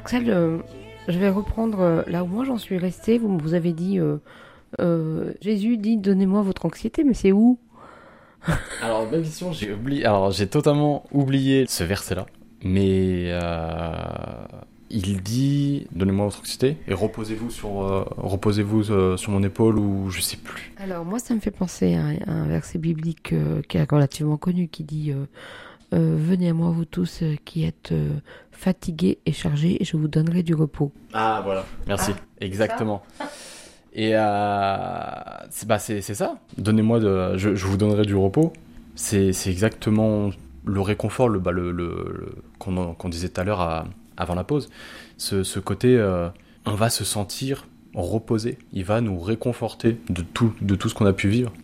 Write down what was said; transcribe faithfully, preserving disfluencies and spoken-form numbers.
Axel, euh, je vais reprendre euh, là où moi j'en suis restée. Vous, vous avez dit, euh, euh, Jésus dit, donnez-moi votre anxiété, mais c'est où? Alors, bonne question, j'ai oublié. Alors, j'ai totalement oublié ce verset-là. Mais euh, il dit donnez-moi votre anxiété et reposez-vous sur, euh, reposez-vous euh, sur mon épaule ou je sais plus. Alors moi, ça me fait penser à, un à un verset biblique euh, qui est relativement connu, qui dit euh, euh, venez à moi vous tous euh, qui êtes euh, fatigués et chargés, et je vous donnerai du repos. Ah, voilà. Merci. Ah, c'est ça. Exactement. Et euh, c'est, bah, c'est, c'est ça. Donnez-moi de, je, je vous donnerai du repos. C'est, c'est exactement le réconfort, le, bah, le, le, le- qu'on, en- qu'on disait tout à l'heure à- avant la pause. Ce, ce côté, euh, on va se sentir reposé. Il va nous réconforter de tout, de tout ce qu'on a pu vivre.